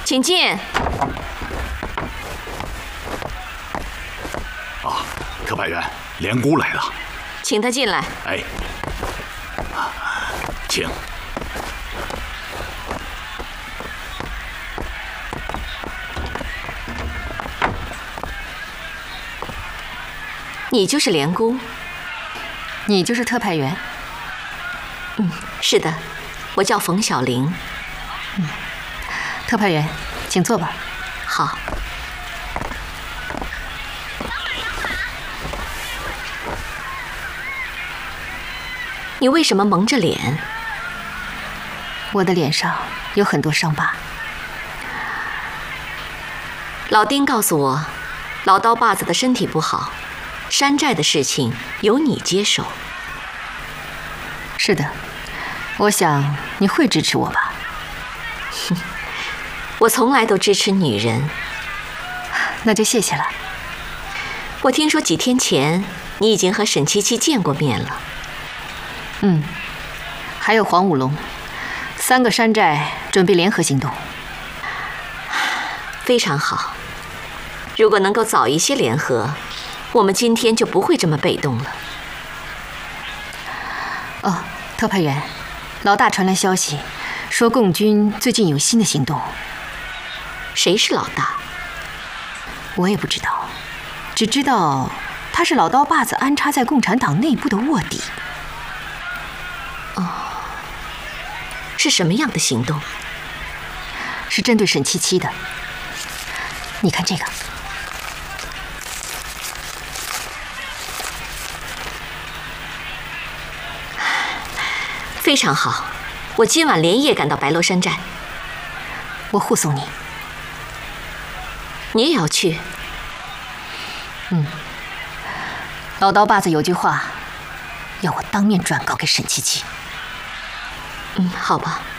请进。 啊，特派员，连姑来了， 请他进来。 哎，请。 你就是连姑， 你就是特派员。 是的，我叫冯小玲。 特派员，请坐吧。 好。你为什么蒙着脸？ 我的脸上有很多伤疤。 老丁告诉我，老刀把子的身体不好，山寨的事情由你接手。 是的，我想你会支持我吧？ 我从来都支持女人。 那就谢谢了。 我听说几天前你已经和沈七七见过面了。 还有黄武龙，3个山寨准备联合行动。 非常好。如果能够早一些联合，我们今天就不会这么被动了。 哦，特派员，老大传来消息，说共军最近有新的行动。 谁是老大？ 我也不知道，只知道他是老刀把子安插在共产党内部的卧底。 是什么样的行动？ 是针对沈七七的。你看这个。 非常好，我今晚连夜赶到白楼山寨。 我护送你。 你也要去？ 老刀把子有句话，要我当面转告给沈七七。 好吧。